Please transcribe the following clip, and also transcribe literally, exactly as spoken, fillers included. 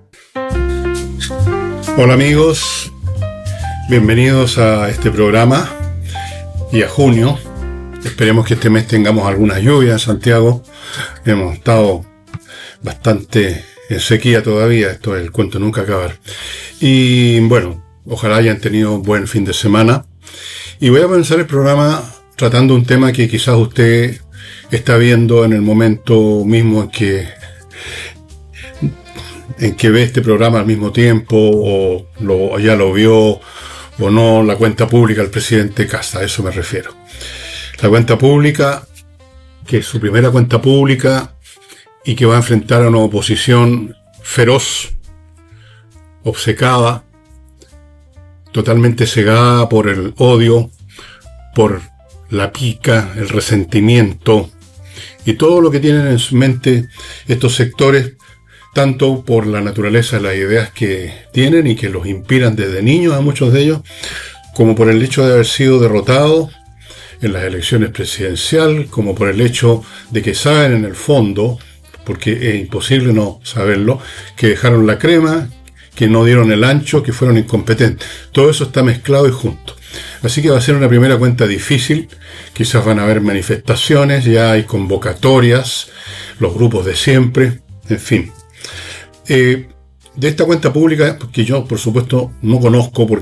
Hola amigos, bienvenidos a este programa y a junio. Esperemos que este mes tengamos algunas lluvias en Santiago. Hemos estado bastante en sequía todavía, esto es el cuento nunca acabar. Y bueno, ojalá hayan tenido un buen fin de semana. Y voy a comenzar el programa tratando un tema que quizás usted está viendo en el momento mismo en que en que ve este programa al mismo tiempo, o lo, ya lo vio o no, la cuenta pública del presidente Kast, a eso me refiero. La cuenta pública, que es su primera cuenta pública y que va a enfrentar a una oposición feroz, obcecada, totalmente cegada por el odio, por la pica, el resentimiento y todo lo que tienen en su mente estos sectores, tanto por la naturaleza de las ideas que tienen y que los inspiran desde niños a muchos de ellos, como por el hecho de haber sido derrotados en las elecciones presidenciales, como por el hecho de que saben en el fondo, porque es imposible no saberlo, que dejaron la crema, que no dieron el ancho, que fueron incompetentes. Todo eso está mezclado y junto. Así que va a ser una primera cuenta difícil. Quizás van a haber manifestaciones, ya hay convocatorias, los grupos de siempre, en fin. Eh, de esta cuenta pública, que yo por supuesto no conozco, porque